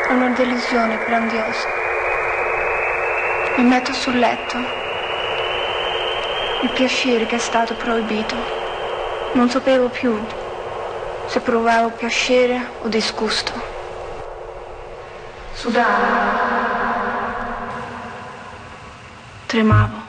È una delusione grandiosa. Mi metto sul letto. Il piacere che è stato proibito. Non sapevo più se provavo piacere o disgusto. Sudavo. Tremavo.